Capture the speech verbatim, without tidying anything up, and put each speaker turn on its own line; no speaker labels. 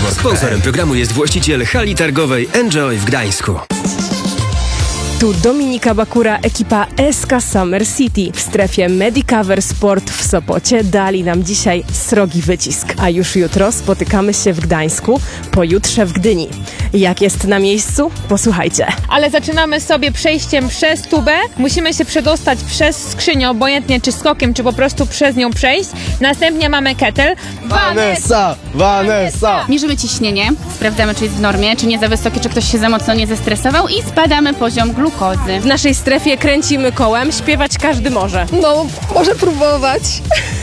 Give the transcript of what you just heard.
Sponsorem programu jest właściciel hali targowej Enjoy w Gdańsku.
Tu Dominika Bakura, ekipa S K Summer City. W strefie Medicover Sport w Sopocie dali nam dzisiaj srogi wycisk. A już jutro spotykamy się w Gdańsku, pojutrze w Gdyni. Jak jest na miejscu? Posłuchajcie.
Ale zaczynamy sobie przejściem przez tubę. Musimy się przedostać przez skrzynię, obojętnie czy skokiem, czy po prostu przez nią przejść. Następnie mamy kettle.
Vanessa! Vanessa!
Mierzymy ciśnienie, sprawdzamy, czy jest w normie, czy nie za wysokie, czy ktoś się za mocno nie zestresował i spadamy poziom glukozy.
W naszej strefie kręcimy kołem, śpiewać każdy może.
No, może próbować.